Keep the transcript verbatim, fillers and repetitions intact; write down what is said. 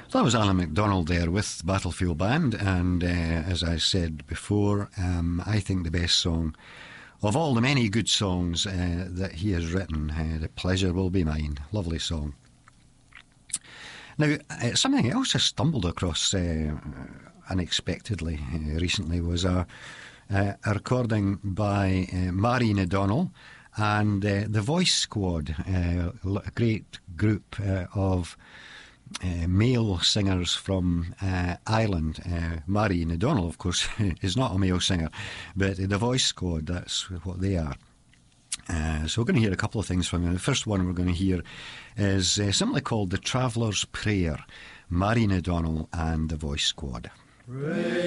So that was Alan MacDonald there with the Battlefield Band, and uh, as I said before, um, I think the best song of all the many good songs uh, that he has written, uh, The Pleasure Will Be Mine. Lovely song. Now, uh, something else I stumbled across uh, unexpectedly uh, recently was a, uh, a recording by uh, Maureen O'Donnell and uh, the Voice Squad, uh, a great group uh, of Uh, male singers from uh, Ireland. Uh, Maureen O'Donnell, of course, is not a male singer, but the Voice Squad, that's what they are. Uh, so we're going to hear a couple of things from them. The first one we're going to hear is uh, simply called The Traveller's Prayer, Maureen O'Donnell and the Voice Squad. Pray